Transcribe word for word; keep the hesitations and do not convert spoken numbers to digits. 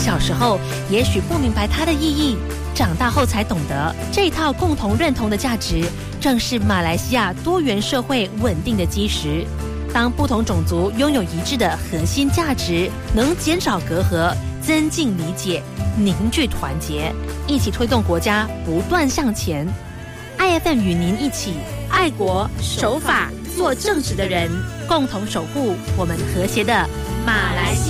小时候也许不明白它的意义，长大后才懂得，这套共同认同的价值，正是马来西亚多元社会稳定的基石。当不同种族拥有一致的核心价值，能减少隔阂，增进理解，凝聚团结，一起推动国家不断向前。I F M 与您一起爱国守法，做正直的人，共同守护我们和谐的马来西亚。